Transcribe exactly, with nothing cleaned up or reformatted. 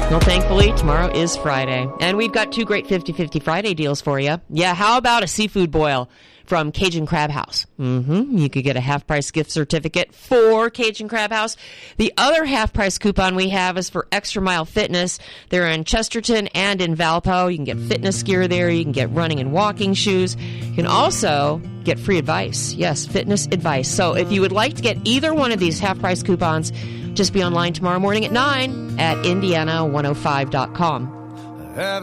Well, thankfully, tomorrow is Friday. And we've got two great fifty-fifty Friday deals for you. Yeah, how about a seafood boil from Cajun Crab House? Mm-hmm. You could get a half-price gift certificate for Cajun Crab House. The other half-price coupon we have is for Extra Mile Fitness. They're in Chesterton and in Valpo. You can get fitness gear there. You can get running and walking shoes. You can also get free advice. Yes, fitness advice. So if you would like to get either one of these half-price coupons, just be online tomorrow morning at nine at Indiana one oh five dot com.